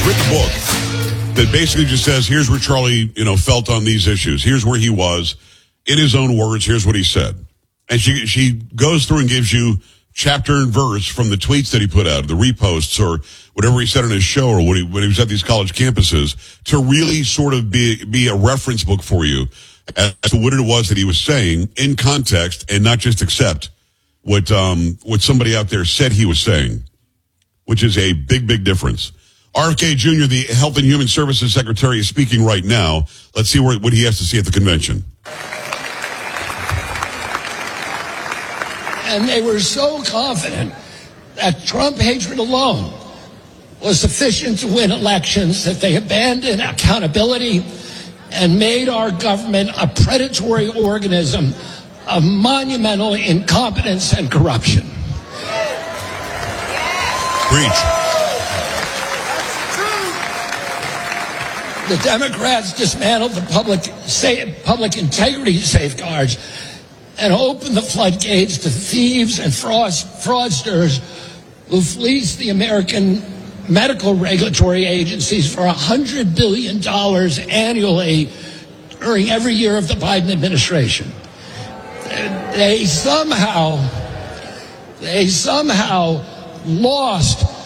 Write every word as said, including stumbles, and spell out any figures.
written a book that basically just says, here's where Charlie, you know, felt on these issues. Here's where he was. In his own words, here's what he said. And she she goes through and gives you chapter and verse from the tweets that he put out, the reposts, or whatever he said on his show, or when he, when he was at these college campuses, to really sort of be be a reference book for you as to what it was that he was saying in context, and not just accept what um what somebody out there said he was saying, which is a big, big difference. R F K Junior, the Health and Human Services Secretary, is speaking right now. Let's see what, what he has to say at the convention. And they were so confident that Trump hatred alone was sufficient to win elections that they abandoned accountability and made our government a predatory organism of monumental incompetence and corruption. Preach. The Democrats dismantled the public public integrity safeguards and opened the floodgates to thieves and fraudsters who fleeced the American medical regulatory agencies for one hundred billion dollars annually during every year of the Biden administration. They somehow, they somehow lost